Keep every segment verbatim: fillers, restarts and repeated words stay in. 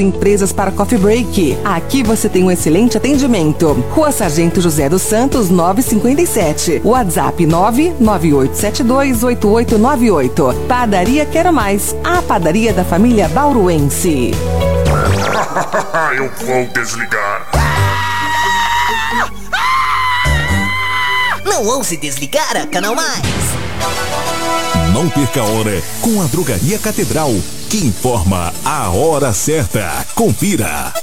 empresas para coffee break. Aqui você tem um excelente atendimento. Rua Sargento José dos Santos, novecentos e cinquenta e sete. WhatsApp nove nove oito sete dois oito oito nove oito. Padaria Quero Mais, a padaria da família bauruense. Eu vou desligar. Não ouse desligar a Canal Mais. Não perca a hora com a Drogaria Catedral, que informa a hora certa. Confira.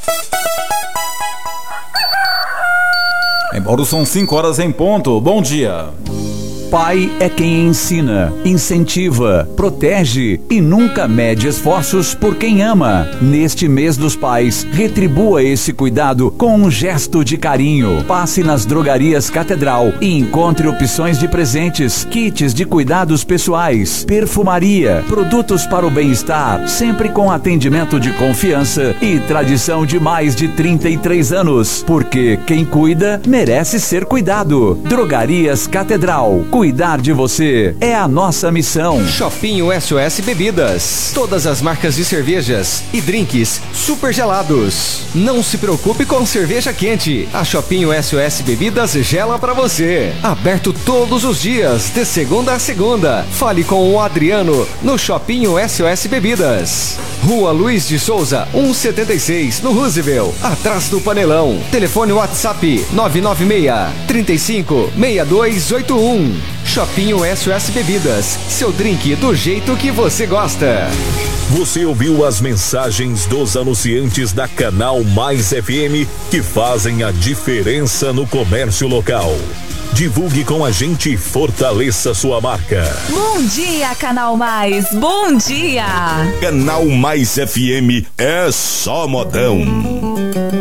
Em Bauru são cinco horas em ponto. Bom dia. Pai é quem ensina, incentiva, protege e nunca mede esforços por quem ama. Neste mês dos pais, retribua esse cuidado com um gesto de carinho. Passe nas Drogarias Catedral e encontre opções de presentes, kits de cuidados pessoais, perfumaria, produtos para o bem-estar, sempre com atendimento de confiança e tradição de mais de trinta e três anos. Porque quem cuida merece ser cuidado. Drogarias Catedral. Cuidar de você é a nossa missão. Shopping S O S Bebidas. Todas as marcas de cervejas e drinks super gelados. Não se preocupe com cerveja quente. A Shopping S O S Bebidas gela pra você. Aberto todos os dias, de segunda a segunda. Fale com o Adriano no Shopping S O S Bebidas. Rua Luiz de Souza, cento e setenta e seis, no Roosevelt, atrás do Panelão. Telefone WhatsApp nove nove seis, três cinco, seis dois oito um. Shopping S O S Bebidas, seu drink do jeito que você gosta. Você ouviu as mensagens dos anunciantes da Canal Mais F M que fazem a diferença no comércio local. Divulgue com a gente e fortaleça sua marca. Bom dia, Canal Mais. Bom dia. Canal Mais F M é só modão.